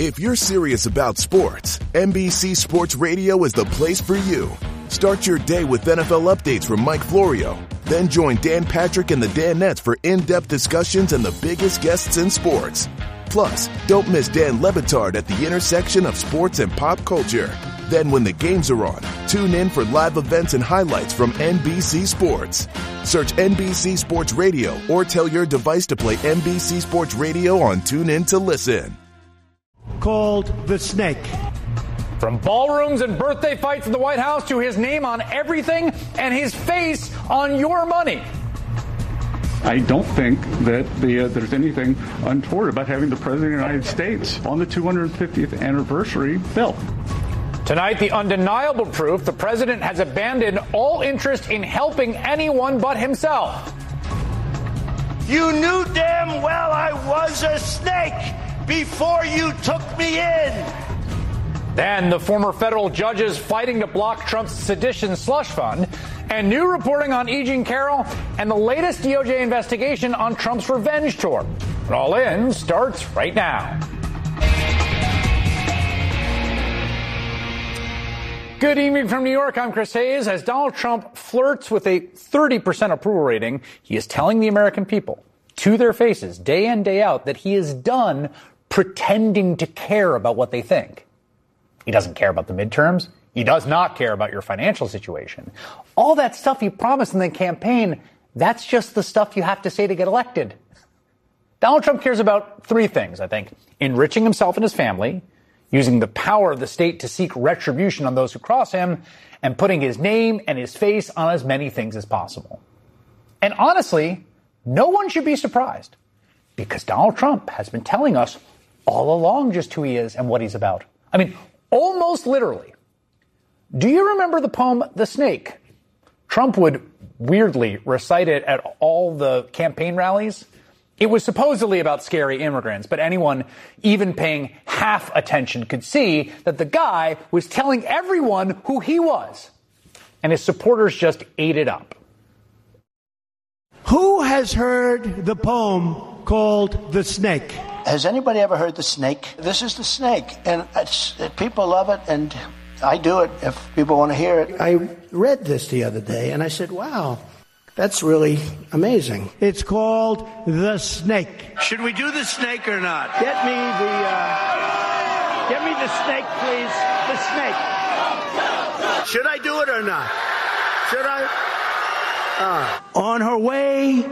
If you're serious about sports, NBC Sports Radio is the place for you. Start your day with NFL updates from Mike Florio. Then join Dan Patrick and the Danettes for in-depth discussions and the biggest guests in sports. Plus, don't miss Dan Le Batard at the intersection of sports and pop culture. Then when the games are on, tune in for live events and highlights from NBC Sports. Search NBC Sports Radio or tell your device to play NBC Sports Radio on TuneIn to listen. Called the Snake. From ballrooms and birthday fights in the White House to his name on everything and his face on your money. I don't think that there's anything untoward about having the President of the United States on the 250th anniversary bill. Tonight, the undeniable proof the president has abandoned all interest in helping anyone but himself. You knew damn well I was a snake before you took me in. Then the former federal judges fighting to block Trump's sedition slush fund, and new reporting on E. Jean Carroll, and the latest DOJ investigation on Trump's revenge tour. It all in starts right now. Good evening from New York. I'm Chris Hayes. As Donald Trump flirts with a 30% approval rating, he is telling the American people to their faces, day in, day out, that he is done pretending to care about what they think. He doesn't care about the midterms. He does not care about your financial situation. All that stuff you promised in the campaign, that's just the stuff you have to say to get elected. Donald Trump cares about three things, I think. Enriching himself and his family, using the power of the state to seek retribution on those who cross him, and putting his name and his face on as many things as possible. And honestly, no one should be surprised, because Donald Trump has been telling us all along just who he is and what he's about. I mean, almost literally. Do you remember the poem, The Snake? Trump would weirdly recite it at all the campaign rallies. It was supposedly about scary immigrants, but anyone even paying half attention could see that the guy was telling everyone who he was. And his supporters just ate it up. Who has heard the poem called The Snake? Has anybody ever heard The Snake? This is The Snake, and people love it, and I do it if people want to hear it. I read this the other day, and I said, wow, that's really amazing. It's called The Snake. Should we do The Snake or not? Get me the snake, please. The snake. Should I do it or not? Should I? On her way